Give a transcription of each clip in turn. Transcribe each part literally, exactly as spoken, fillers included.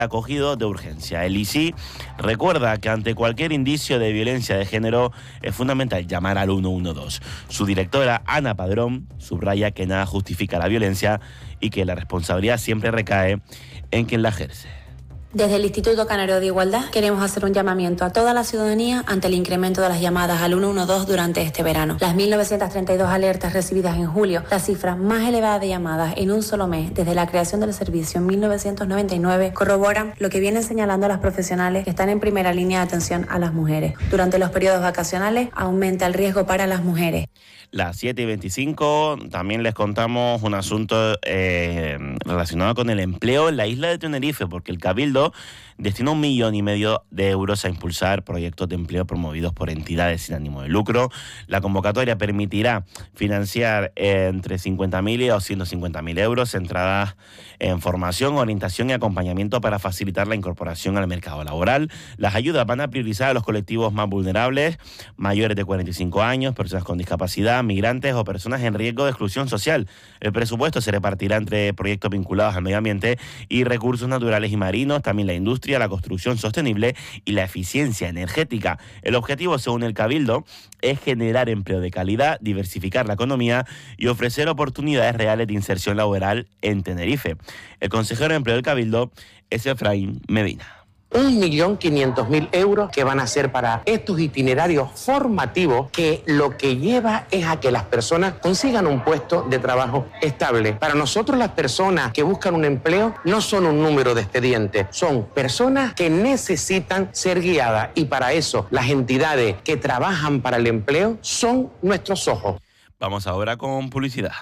acogido de urgencia. El I C I recuerda que ante cualquier indicio de violencia de género es fundamental llamar al uno uno dos. Su directora, Ana Padrón, subraya que nada justifica la violencia y que la responsabilidad siempre recae en quien la ejerce. Desde el Instituto Canario de Igualdad queremos hacer un llamamiento a toda la ciudadanía ante el incremento de las llamadas al uno uno dos durante este verano. Las mil novecientas treinta y dos alertas recibidas en julio, la cifra más elevada de llamadas en un solo mes desde la creación del servicio en mil novecientos noventa y nueve, corroboran lo que vienen señalando las profesionales que están en primera línea de atención a las mujeres. Durante los periodos vacacionales aumenta el riesgo para las mujeres. Las siete y veinticinco, también les contamos un asunto eh, relacionado con el empleo en la isla de Tenerife, porque el Cabildo destina un millón y medio de euros a impulsar proyectos de empleo promovidos por entidades sin ánimo de lucro. La convocatoria permitirá financiar eh, entre cincuenta mil y doscientos cincuenta mil euros centradas en formación, orientación y acompañamiento para facilitar la incorporación al mercado laboral. Las ayudas van a priorizar a los colectivos más vulnerables, mayores de cuarenta y cinco años, personas con discapacidad, migrantes o personas en riesgo de exclusión social. El presupuesto se repartirá entre proyectos vinculados al medio ambiente y recursos naturales y marinos, también la industria, la construcción sostenible y la eficiencia energética. El objetivo, según el Cabildo, es generar empleo de calidad, diversificar la economía y ofrecer oportunidades reales de inserción laboral en Tenerife. El consejero de Empleo del Cabildo es Efraín Medina. Un millón quinientos mil euros que van a ser para estos itinerarios formativos que lo que lleva es a que las personas consigan un puesto de trabajo estable. Para nosotros las personas que buscan un empleo no son un número de expediente, son personas que necesitan ser guiadas y para eso las entidades que trabajan para el empleo son nuestros ojos. Vamos ahora con publicidad.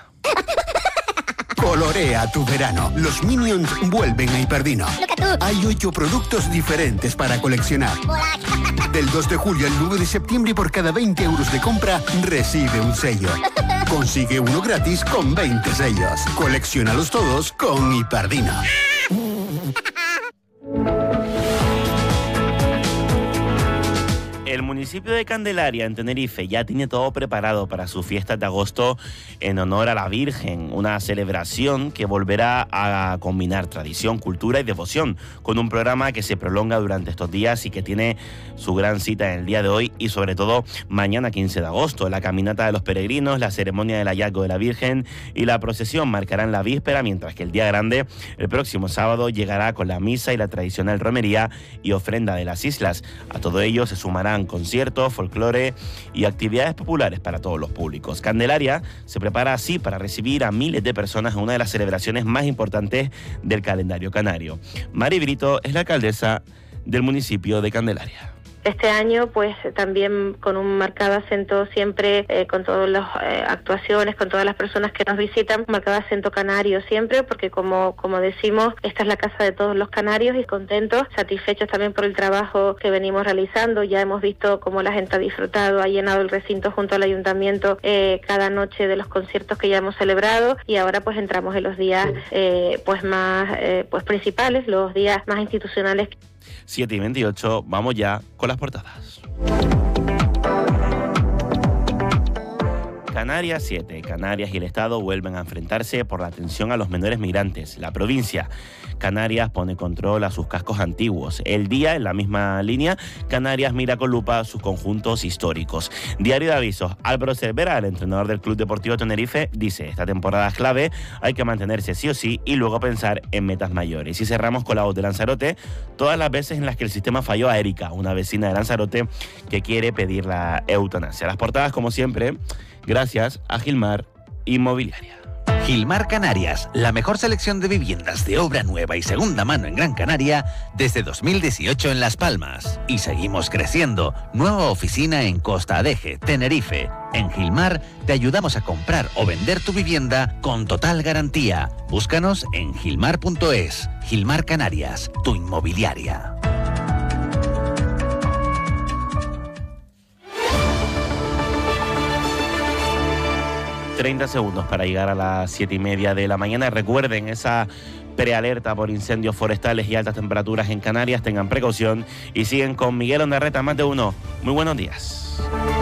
Colorea tu verano. Los Minions vuelven a Hiperdino. Hay ocho productos diferentes para coleccionar. Del dos de julio al nueve de septiembre, por cada veinte euros de compra, recibe un sello. Consigue uno gratis con veinte sellos. Colecciónalos todos con Hiperdino. El municipio de Candelaria, en Tenerife, ya tiene todo preparado para su fiesta de agosto en honor a la Virgen, una celebración que volverá a combinar tradición, cultura y devoción, con un programa que se prolonga durante estos días y que tiene su gran cita en el día de hoy y sobre todo mañana quince de agosto. La caminata de los peregrinos, la ceremonia del hallazgo de la Virgen y la procesión marcarán la víspera, mientras que el día grande, el próximo sábado, llegará con la misa y la tradicional romería y ofrenda de las islas. A todo ello se sumarán conciertos, folclore y actividades populares para todos los públicos. Candelaria se prepara así para recibir a miles de personas en una de las celebraciones más importantes del calendario canario. Mari Brito es la alcaldesa del municipio de Candelaria. Este año, pues también con un marcado acento siempre, eh, con todas las eh, actuaciones, con todas las personas que nos visitan, un marcado acento canario siempre, porque como, como decimos, esta es la casa de todos los canarios y contentos, satisfechos también por el trabajo que venimos realizando. Ya hemos visto cómo la gente ha disfrutado, ha llenado el recinto junto al ayuntamiento eh, cada noche de los conciertos que ya hemos celebrado y ahora pues entramos en los días eh, pues más eh, pues principales, los días más institucionales. siete y veintiocho, vamos ya con las portadas. Canarias siete. Canarias y el Estado vuelven a enfrentarse por la atención a los menores migrantes. La provincia. Canarias pone control a sus cascos antiguos. El Día, en la misma línea, Canarias mira con lupa sus conjuntos históricos. Diario de Avisos. Álvaro Cervera, el entrenador del Club Deportivo Tenerife, dice: esta temporada es clave, hay que mantenerse sí o sí y luego pensar en metas mayores. Y cerramos con la voz de Lanzarote, todas las veces en las que el sistema falló a Erika, una vecina de Lanzarote que quiere pedir la eutanasia. Las portadas, como siempre, gracias a Gilmar Inmobiliaria. Gilmar Canarias, la mejor selección de viviendas de obra nueva y segunda mano en Gran Canaria desde dos mil dieciocho en Las Palmas. Y seguimos creciendo. Nueva oficina en Costa Adeje, Tenerife. En Gilmar te ayudamos a comprar o vender tu vivienda con total garantía. Búscanos en gilmar punto es. Gilmar Canarias, tu inmobiliaria. treinta segundos para llegar a las siete y media de la mañana. Recuerden esa prealerta por incendios forestales y altas temperaturas en Canarias. Tengan precaución y siguen con Miguel Ondarreta, más de uno. Muy buenos días.